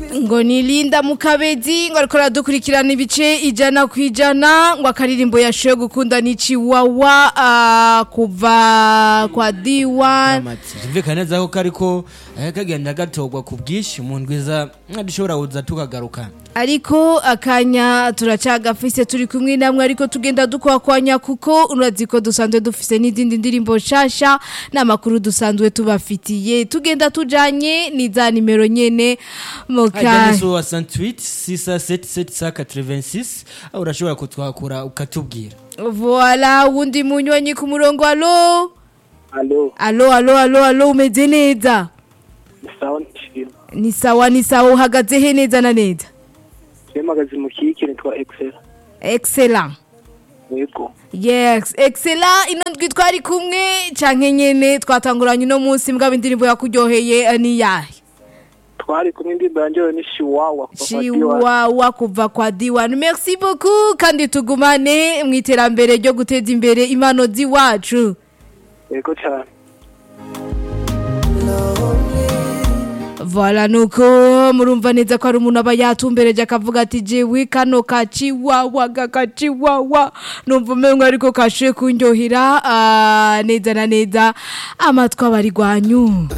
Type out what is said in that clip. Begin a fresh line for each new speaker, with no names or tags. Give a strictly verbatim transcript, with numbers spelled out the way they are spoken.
ngo nilinda mukabezi ngo ariko radukurikirana ibice ijana kwijana ngo akaririmbo yashoye gukunda ni Chiwawa uh, kuva kwa D one
Jimvikana neza ko kariko kagenda gatogwa ku bwishi mu ndwiza dushobora uza tukagaruka
ariko akanya turacagafise turi kumwe namwe ariko tugenda dukwakwanya kuko uraziko dusanzwe dufise n'izindi ndirimbo shasha n'amakuru dusanzwe tubafitiye tugenda tujanye ni za nimero nyene muka
Aganiso wa soixante-huit six cent soixante-sept cent quatre-vingt-six urashobora kutwakura ukatubwira
Voilà wundi munywanyi ku murongo allo
Allo
allo allo allo allo umeze neza
Sawa
ni sawa ni sawa uhagaze he neza na neza
Yemagaze mu kikire twa Excel
Excellent
Yego
Yes excellent ino ndwi twari kumwe canke nyene twatanguranye no munsi mbwa indirimbo yakuryoheye ni yahe
Twari kumwe ndimba njyewe ni Chiwawa
Chiwawa kuva kwa D one merci beaucoup kandi tugumane mwiterambere ryo guteza imbere impano ziwacu
Yego cyane
Voilà nuko murumva neza ko ari umuntu aba yatumbereje akavuga ati jewe kano ka Chiwawa ka Chiwawa numva umengo ariko kashe kunyohira uh, neza na neza amatwa bari gwanyu